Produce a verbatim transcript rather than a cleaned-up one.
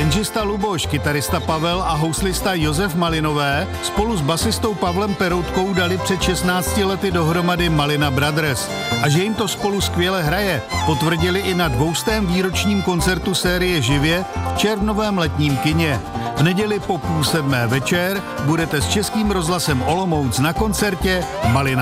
Tenžista Luboš, kytarista Pavel a houslista Josef Malinové spolu s basistou Pavlem Peroutkou dali před šestnácti lety dohromady Malina Brothers. A že jim to spolu skvěle hraje, potvrdili i na dvoustém výročním koncertu série Živě v červnovém letním kině. V neděli po půl sedmé večer budete s Českým rozhlasem Olomouc na koncertě Malina